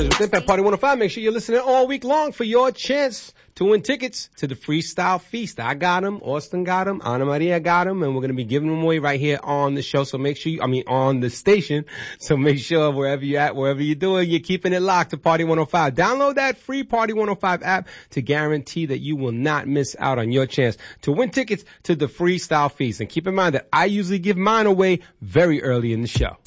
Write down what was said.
Parties with Impact, Party 105. Make sure you're listening all week long for your chance to win tickets to the Freestyle Feast. I got them, Austin got them, Ana Maria got them, and we're going to be giving them away right here on the show. So make sure on the station. So make sure wherever you're at, wherever you're doing, you're keeping it locked to Party 105. Download that free Party 105 app to guarantee that you will not miss out on your chance to win tickets to the Freestyle Feast. And keep in mind that I usually give mine away very early in the show.